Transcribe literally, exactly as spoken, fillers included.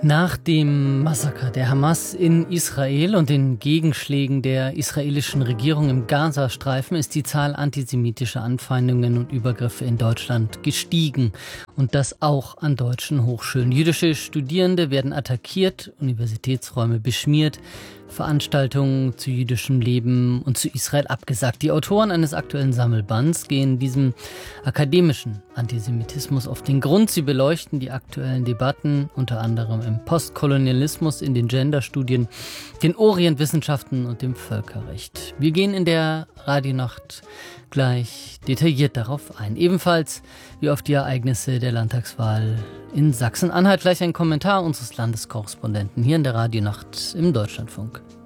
Nach dem Massaker der Hamas in Israel und den Gegenschlägen der israelischen Regierung im Gazastreifen ist die Zahl antisemitischer Anfeindungen und Übergriffe in Deutschland gestiegen. Und das auch an deutschen Hochschulen. Jüdische Studierende werden attackiert, Universitätsräume beschmiert, Veranstaltungen zu jüdischem Leben und zu Israel abgesagt. Die Autoren eines aktuellen Sammelbands gehen diesem akademischen Antisemitismus auf den Grund. Sie beleuchten die aktuellen Debatten, unter anderem im Postkolonialismus, in den Genderstudien, den Orientwissenschaften und dem Völkerrecht. Wir gehen in der Radionacht gleich detailliert darauf ein. Ebenfalls wie auf die Ereignisse der Landtagswahl in Sachsen-Anhalt. Gleich ein Kommentar unseres Landeskorrespondenten hier in der Radionacht im Deutschlandfunk.